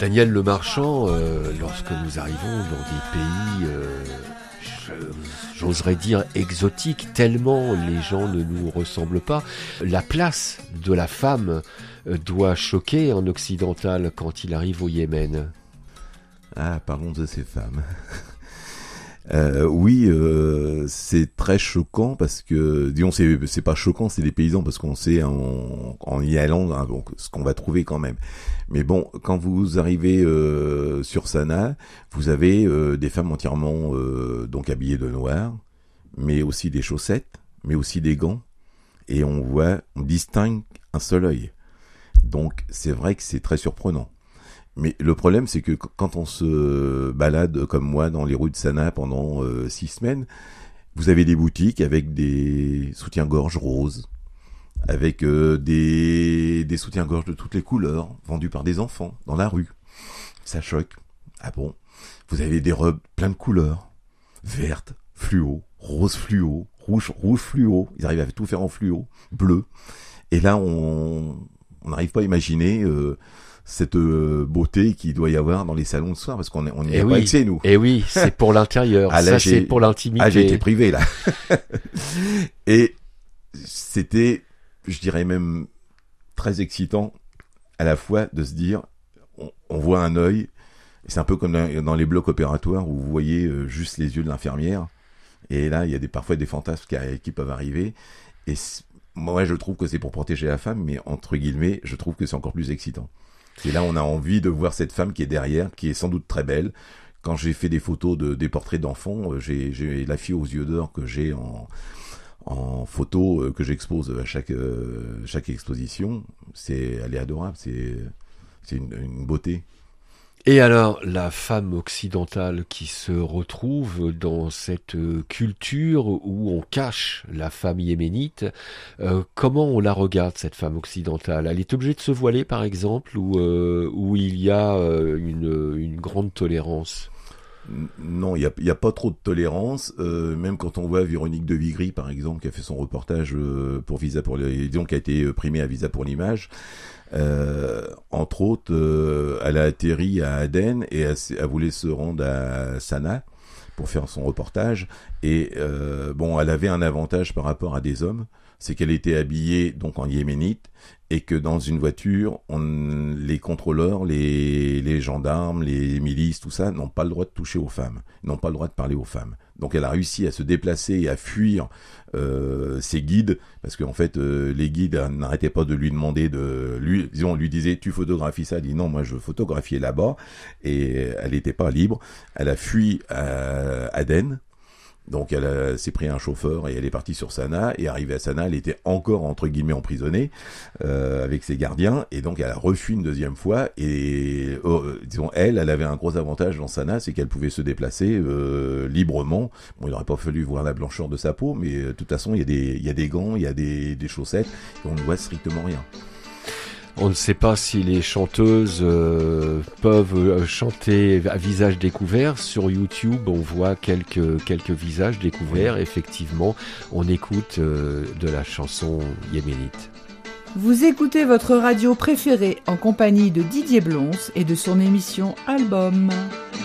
Daniel Lemarchand, lorsque nous arrivons dans des pays, j'oserais dire exotiques, tellement les gens ne nous ressemblent pas, la place de la femme doit choquer un occidental quand il arrive au Yémen. Ah, parlons de ces femmes. Oui, c'est très choquant parce que, disons, c'est pas choquant, c'est des paysans parce qu'on sait en y allant hein, donc ce qu'on va trouver quand même. Mais bon, quand vous arrivez sur Sanaa, vous avez des femmes entièrement donc habillées de noir, mais aussi des chaussettes, mais aussi des gants, et on distingue un seul œil. Donc c'est vrai que c'est très surprenant. Mais le problème, c'est que quand on se balade comme moi dans les rues de Sanaa pendant 6 semaines, vous avez des boutiques avec des soutiens-gorge roses, avec des soutiens-gorge de toutes les couleurs, vendus par des enfants dans la rue. Ça choque. Ah bon? Vous avez des robes plein de couleurs, vertes, fluo, rose fluo, rouge fluo. Ils arrivent à tout faire en fluo, bleu. Et là, on n'arrive pas à imaginer cette beauté qu'il doit y avoir dans les salons de soir, parce qu'on n'y a pas accès, nous. Et oui, c'est pour l'intérieur. Ah, là, c'est pour l'intimité. Ah, j'ai été privé, là. Et c'était, je dirais même, très excitant, à la fois, de se dire, on voit un œil, c'est un peu comme dans les blocs opératoires, où vous voyez juste les yeux de l'infirmière, et là, il y a parfois des fantasmes qui peuvent arriver, et moi, je trouve que c'est pour protéger la femme, mais entre guillemets, je trouve que c'est encore plus excitant. Et là, on a envie de voir cette femme qui est derrière, qui est sans doute très belle. Quand j'ai fait des photos des portraits d'enfants, j'ai la fille aux yeux d'or que j'ai en photo, que j'expose à chaque exposition. Elle est adorable, c'est une beauté. Et alors, la femme occidentale qui se retrouve dans cette culture où on cache la femme yéménite, comment on la regarde, cette femme occidentale? Elle est obligée de se voiler, par exemple, ou il y a une grande tolérance? Non, il y a pas trop de tolérance. Même quand on voit Véronique de Vigry, par exemple, qui a fait son reportage pour Visa disons qui a été primée à Visa pour l'image. Entre autres, elle a atterri à Aden et elle voulait se rendre à Sanaa pour faire son reportage. Et elle avait un avantage par rapport à des hommes, c'est qu'elle était habillée donc en yéménite et que dans une voiture, les contrôleurs, les gendarmes, les milices, tout ça, n'ont pas le droit de toucher aux femmes, n'ont pas le droit de parler aux femmes. Donc elle a réussi à se déplacer et à fuir ses guides, parce qu'en fait les guides n'arrêtaient pas de lui demander on lui disait tu photographies ça, elle dit non, moi je photographiais là-bas, et elle n'était pas libre. Elle a fui à Aden. Donc elle s'est pris un chauffeur et elle est partie sur Sanaa, et arrivée à Sanaa, elle était encore entre guillemets emprisonnée avec ses gardiens, et donc elle a refui une deuxième fois, et elle avait un gros avantage dans Sanaa, c'est qu'elle pouvait se déplacer librement. Bon, il n'aurait pas fallu voir la blancheur de sa peau, mais de toute façon il y a des gants, il y a des chaussettes, et on ne voit strictement rien. On ne sait pas si les chanteuses peuvent chanter à visage découvert. Sur YouTube, on voit quelques visages découverts. Effectivement, on écoute de la chanson yéménite. Vous écoutez votre radio préférée en compagnie de Didier Blons et de son émission Album.